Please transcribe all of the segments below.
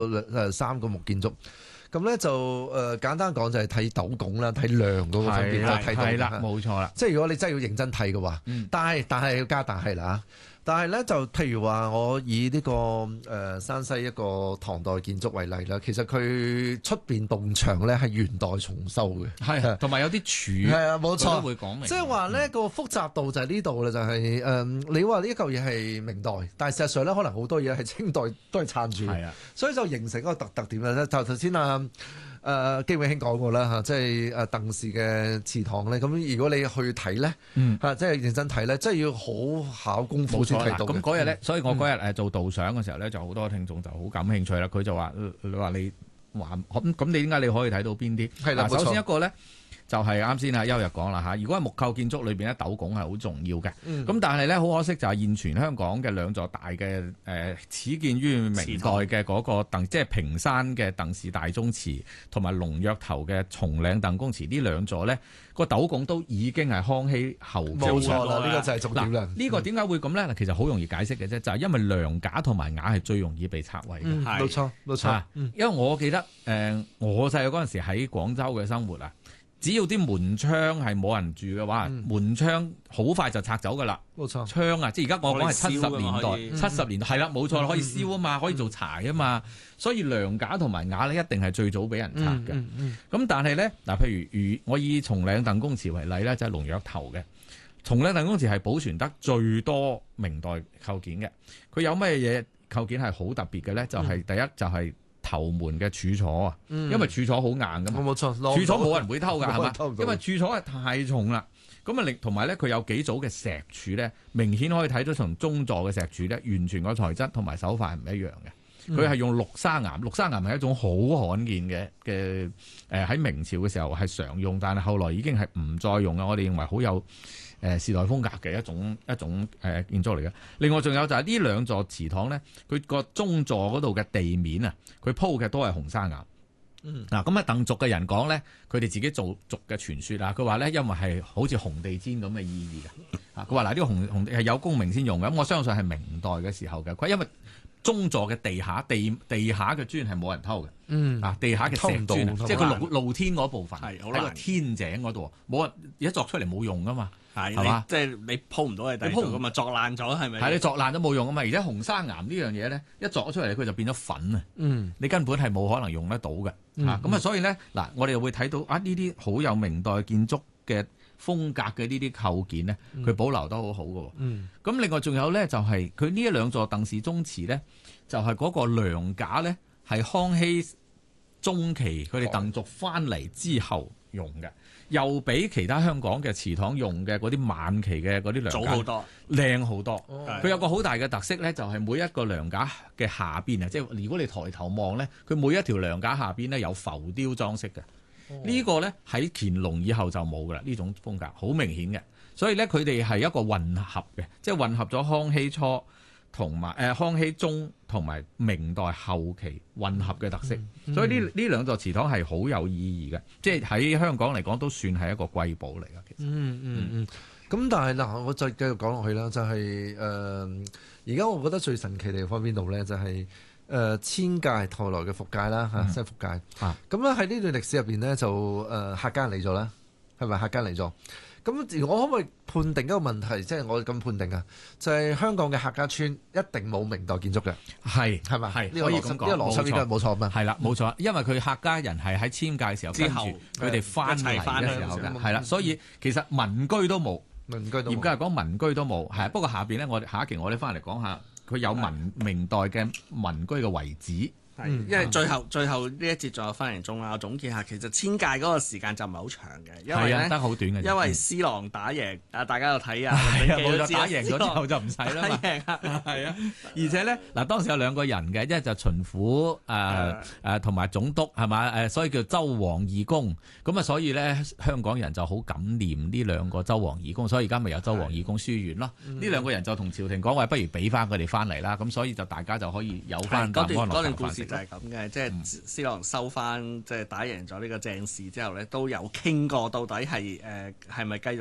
3個木建築。咁咧就簡單講就係睇斗拱啦，睇量嗰個分別就睇到。 係啦，冇錯啦。 即係如果你真係要認真睇嘅話，但係要加但係啦。但係咧就譬如話，我以呢個山西一個唐代建築為例啦，其實佢出邊棟牆咧係元代重修嘅， 係同埋有啲柱係啊，冇錯， 都會講明。 即係話咧個複雜度就係呢度啦，就係你話呢一嚿嘢係明代，但係事實上咧可能好多嘢係清代都係撐住， 係啊，所以就形成一個特點啦。就頭先基永興講過啦嚇，即係鄧氏嘅祠堂咧。咁如果你去睇咧，即係認真睇咧，即係要好考功夫先睇到。 咁嗰日咧，所以我嗰日做導賞嘅時候咧，就好多聽眾就好感興趣啦。佢就話：你話咁你點解你可以睇到邊啲？係啦，首先一個咧。就係啱先邱日講啦嚇，如果係木構建築裏邊咧，斗拱係好重要嘅。咁但係咧好可惜就係現存香港嘅兩座大嘅始建於明代嘅嗰個即係屏山嘅鄧氏大宗祠，同埋龍躍頭嘅松嶺鄧公祠，呢兩座咧個斗拱都已經係康熙後冇錯啦，呢個就係重點啦。 呢個點解會咁咧？其實好容易解釋嘅啫，就係因為梁架同埋瓦係最容易被拆毀嘅。 冇錯冇錯。 因為我記得我細個嗰陣時喺廣州嘅生活啊。只要啲門窗係冇人住嘅話，門窗好快就拆走㗎啦。冇錯，窗啊，即係而家我講係70年代，70年代係啦，冇錯，可以燒啊嘛，可以做柴啊嘛，所以梁架同埋瓦咧一定係最早俾人拆嘅。咁但係咧嗱，譬如我以松嶺鄧公祠為例咧，就係龍躍頭嘅松嶺鄧公祠係保存得最多明代構件嘅。佢有咩嘢構件係好特別嘅咧？就係第一就係。頭門嘅柱楚啊，因為柱楚好硬噶嘛，冇錯，柱楚冇人會偷噶，係嘛？因為柱楚係太重啦，咁啊，同埋咧佢有幾組嘅石柱咧，明顯可以睇到從中座嘅石柱咧，完全個材質同埋手法係唔一樣嘅。佢係用綠沙岩，綠沙岩係一種好罕見嘅喺明朝嘅時候係常用，但係後來已經係唔再用啦。我哋認為好有時代風格嘅一種建築嚟嘅。另外仲有就係呢兩座祠堂咧，佢個中座嗰度嘅地面啊，佢鋪嘅都係紅沙岩。嗱咁啊，鄧族嘅人講咧，佢哋自己做族嘅傳說啊，佢話咧因為係好似紅地氈咁嘅意義嘅。佢話嗱呢個紅地係有功名先用嘅。咁我相信係明代嘅時候嘅。佢因為中座嘅地下嘅磚係冇人偷嘅，地下嘅石磚，即係佢露天嗰部分，喺個天井嗰度，冇人一鑿出嚟冇用噶嘛，係嘛？即係你鋪唔到喺地度噶嘛，鑿爛咗係咪？係你鑿爛都冇用噶嘛，而且紅沙岩呢樣嘢咧，一鑿出嚟佢就變咗粉啊，你根本係冇可能用得到嘅，咁啊所以咧嗱，我哋又會睇到呢啲好有明代建築嘅風格嘅呢啲構件呢，佢保留得好好嘅。咁另外仲有咧，就係佢呢一兩座鄧氏宗祠咧，就係嗰個梁架咧，係康熙中期佢哋鄧族翻嚟之後用嘅，又比其他香港嘅祠堂用嘅嗰啲晚期嘅嗰啲梁架早好多，靚好多。佢有個好大嘅特色咧，就係每一個梁架嘅下邊啊，即係如果你抬頭望咧，佢每一條梁架下邊咧有浮雕裝飾嘅。呢個咧喺乾隆以後就冇噶啦，呢種風格好明顯嘅，所以咧佢哋係一個混合嘅，即係混合咗康熙初同埋康熙中同埋明代後期混合嘅特色，所以呢兩座祠堂係好有意義嘅，即係喺香港嚟講都算係一個瑰寶嚟噶。其實，咁但係嗱，我再繼續講落去啦，就係而家我覺得最神奇地方邊度咧，就係。千界後來嘅復界啦嚇，即係復界。咁咧喺呢段歷史入邊呢，就客家人嚟咗啦，係咪客家人嚟咗？咁我可唔可以判定一個問題？即係我咁判定啊，就係香港嘅客家村一定冇明代建築嘅，係咪？係可以咁講，呢個邏輯應該冇錯嘛？係啦，冇錯，因為佢客家人係喺遷界時候跟住佢哋翻嚟嘅時候嘅，係啦，所以其實民居都冇，嚴格嚟講民居都冇，係。不過下邊呢，我哋下一期我哋翻嚟講下。佢有明代嘅民居嘅遺址， 因為最後呢一節仲有分零鐘啦。我總結下，其實遷界嗰個時間就唔係好長嘅，因為咧得好短嘅。因為施琅打贏大家有睇啊，冇咗打贏咗之後就唔使啦嘛。係啊， 而且咧嗱，當時有兩個人嘅，一係就巡撫同埋總督係嘛所以叫周王義公。咁啊，所以咧香港人就好感念呢兩個周王義公，所以而家咪有周王義公書院咯。呢兩個人就同朝廷講話，不如俾翻佢哋翻嚟啦。咁所以就大家就可以有翻嗰段故事就係咁嘅，即係施琅收翻，即係打贏咗呢個鄭氏之後咧，都有傾過到底係咪繼續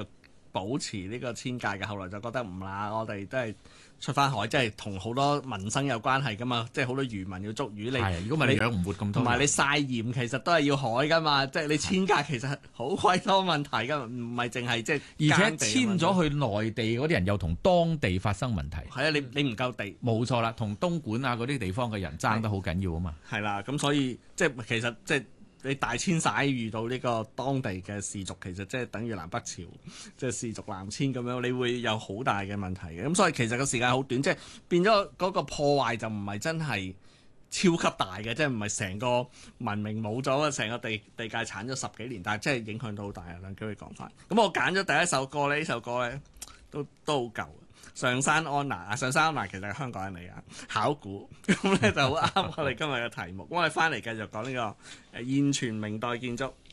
保持呢個遷界嘅，後來就覺得唔啦，我哋都係出翻海，即係同好多民生有關係噶嘛，即係好多漁民要捉魚，你如果唔係你養唔活咁多， 同埋你曬鹽其實都係要海噶嘛，即係你遷界其實好鬼多問題噶，唔係淨係即係。 而且遷咗去內地嗰啲人又同當地發生問題。 係啊，你唔夠地。 冇錯啦，同東莞啊嗰啲地方嘅人爭得好緊要啊嘛。 係啦，咁所以即係其實即係。你大遷徙遇到呢個當地嘅氏族，其實即係等於南北朝即係氏族南遷咁樣，你會有好大嘅問題嘅。咁所以其實個時間好短，即係變咗嗰個破壞就唔係真係超級大嘅，即係唔係成個文明冇咗啊，成個地界鏟咗10幾年，但係真係影響到好大啊！梁基偉講翻，咁我揀咗第一首歌呢，呢首歌咧都好舊。上山安娜上山安娜其實係香港人嚟噶，考古咁咧就好啱我哋今日嘅題目。咁我哋翻嚟繼續講呢個現存明代建築。